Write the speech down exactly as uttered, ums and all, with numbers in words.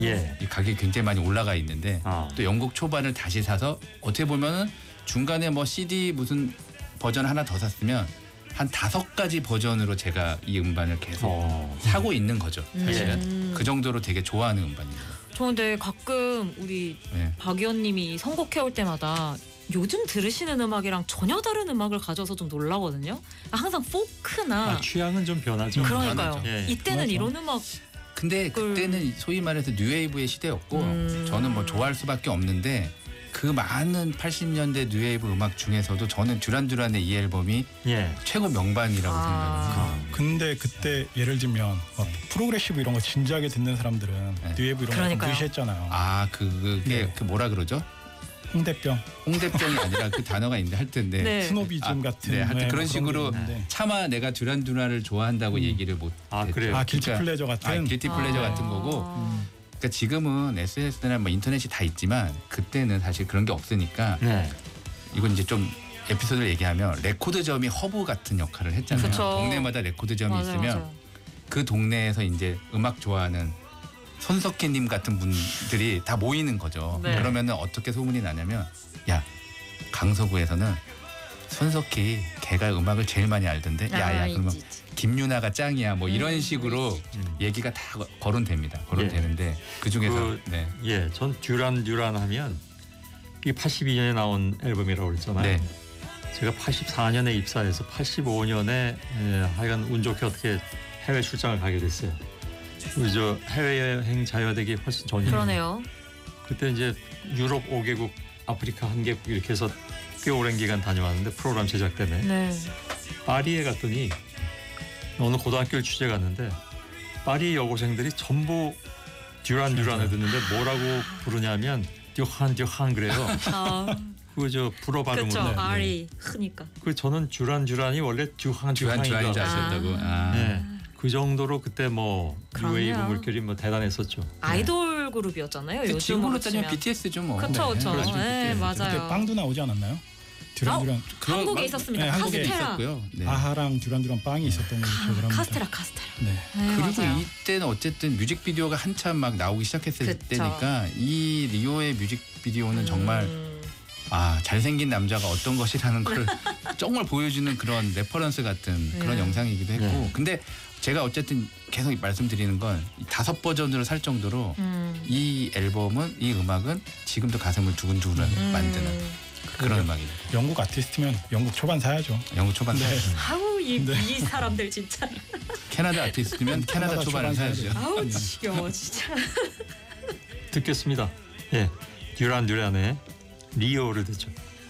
예. 이 가격이 굉장히 많이 올라가 있는데 어. 또 영국 초반을 다시 사서 어떻게 보면은 중간에 뭐 씨디 무슨 버전 하나 더 샀으면 한 다섯 가지 버전으로 제가 이 음반을 계속 어. 사고 있는 거죠. 사실은 음. 그 정도로 되게 좋아하는 음반입니다. 저 근데 가끔 우리 네. 박 의원님이 선곡해올 때마다 요즘 들으시는 음악이랑 전혀 다른 음악을 가져서 좀 놀라거든요. 항상 포크나 아, 취향은 좀 변하죠. 그러니까요. 변하죠. 예. 이때는 맞아. 이런 음악 근데 그때는 소위 말해서 뉴웨이브의 시대였고 음. 저는 뭐 좋아할 수밖에 없는데 그 많은 팔십 년대 뉴웨이브 음악 중에서도 저는 듀란듀란의 이 앨범이 예. 최고 명반이라고 아. 생각해요. 근데 그때 예를 들면 막 프로그레시브 이런 거 진지하게 듣는 사람들은 네. 뉴웨이브 이런 거 그러니까요. 무시했잖아요. 아, 그, 그게 네. 그 뭐라 그러죠? 홍대병, 홍대병이 아니라 그 단어가 있는데 하여튼 네. 네. 스노비즘 아, 같은. 네, 하여튼 네, 그런 뭐 식으로 게 있는데. 차마 내가 듀란듀란을 좋아한다고 음. 얘기를 못 아, 했죠. 그래요? 아 길티 그러니까, 플레저 같은. 아, 길티 플레저 아. 같은 거고 음. 그러니까 지금은 에스엔에스나 뭐 인터넷이 다 있지만 그때는 사실 그런 게 없으니까 네. 이건 이제 좀 에피소드를 얘기하면 레코드점이 허브 같은 역할을 했잖아요. 그쵸. 동네마다 레코드점이 맞아요, 있으면 맞아요. 그 동네에서 이제 음악 좋아하는 손석희님 같은 분들이 다 모이는 거죠. 네. 그러면은 어떻게 소문이 나냐면 야 강서구에서는 손석희 걔가 음악을 제일 많이 알던데 야야 아, 그러면 있지, 있지. 김유나가 짱이야 뭐 이런 음. 식으로 음. 얘기가 다 거론됩니다. 거론되는데 그 중에서 그- 네. 예. 전 듀란 듀란 하면 이 팔십이 년에 나온 앨범이라고 그랬잖아요. 네. 제가 팔십사 년에 입사해서 팔십오 년에 예, 하여간 운 좋게 어떻게 해외 출장을 가게 됐어요. 우리 저 해외여행 자유화되기 훨씬 전이에요. 그러네요. 그때 이제 유럽 오 개국, 아프리카 한 개국 이렇게 해서 꽤 오랜 기간 다녀왔는데 프로그램 제작 때문에 네. 파리에 갔더니 어느 고등학교를 취재 갔는데 파리 여고생들이 전부 듀란 듀란을 듣는데 뭐라고 부르냐면 듀한 듀한 그래요. 아, 그 저 불어 발음으로. 그렇죠. 말이 크니까. 그 저는 듀란 듀란이 원래 듀한 주한 주한인 줄 듀한이다. 아셨다고. 아. 아. 네. 그 정도로 그때 뭐 그럼요. 뉴웨이브 물결이 뭐 대단했었죠. 아이돌 그룹이었잖아요. 그 요즘으로 지금으로 따지면 치면. 비티에스죠 뭐. 그쵸, 네. 그쵸. 그렇죠, 네, 비티에스. 맞아요. 그때 빵도 나오지 않았나요? 듀란듀란. 그런 한국에 막- 있었습니다. 네, 한국에 카스테라. 있었고요. 네. 아하랑 듀란듀란 빵이 있었던 걸로 기억을 합니다. 카스테라, 카스테라. 네. 네, 그리고 맞아요. 이때는 어쨌든 뮤직비디오가 한참 막 나오기 시작했을 그쵸. 때니까 이 리오의 뮤직비디오는 정말 음. 아 잘생긴 남자가 어떤 것이라는 걸 정말 보여주는 그런 레퍼런스 같은 그런 네. 영상이기도 했고 네. 근데 제가 어쨌든 계속 말씀드리는 건 다섯 버전으로 살 정도로 음. 이 앨범은 이 음악은 지금도 가슴을 두근두근 음. 만드는 그런 음악입니다. 영국 아티스트면 영국 초반 사야죠. 영국 초반 네. 아우 이, 네. 이 사람들 진짜. 캐나다 아티스트면 캐나다 캐나다 초반을 초반 사야죠. 아우 지겨워 진짜. 듣겠습니다. 예, 듀란 듀란의 리오를 듣죠.